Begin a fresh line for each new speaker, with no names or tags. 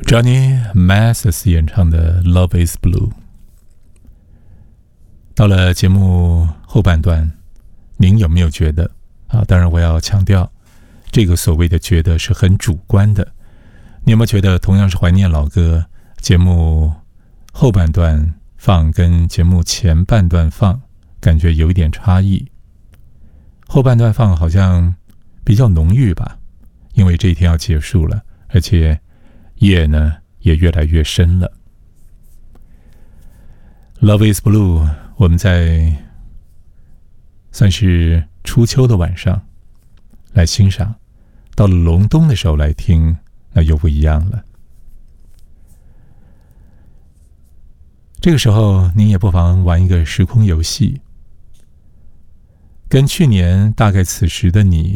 Johnny Mathis 演唱的《Love Is Blue》。到了节目后半段，您有没有觉得当然我要强调，这个所谓的觉得是很主观的。你有没有觉得同样是怀念老歌，节目后半段放跟节目前半段放感觉有一点差异？后半段放好像比较浓郁吧，因为这一天要结束了，而且夜呢也越来越深了。 Love is Blue 我们在算是初秋的晚上来欣赏，到了隆冬的时候来听，那又不一样了。这个时候您也不妨玩一个时空游戏，跟去年大概此时的你